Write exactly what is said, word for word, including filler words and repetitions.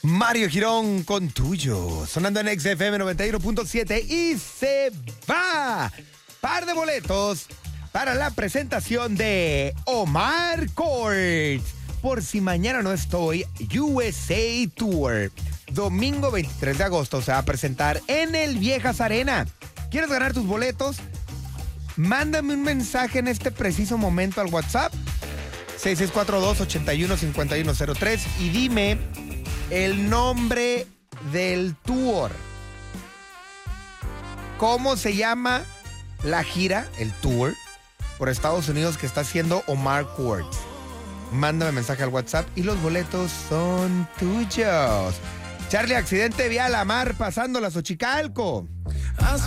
Mario Girón con Tuyo, sonando en X F M noventa y uno punto siete y se va. Par de boletos para la presentación de Omar Courtz. Por si mañana no estoy, U S A Tour. Domingo veintitrés de agosto se va a presentar en el Viejas Arena. ¿Quieres ganar tus boletos? Mándame un mensaje en este preciso momento al WhatsApp seis seis cuatro dos, ocho uno, cinco uno cero tres y dime el nombre del tour. ¿Cómo se llama la gira, el tour, por Estados Unidos que está haciendo Omar Courtz? Mándame mensaje al WhatsApp y los boletos son tuyos. Charlie, accidente vial a mar pasando la Xochicalco.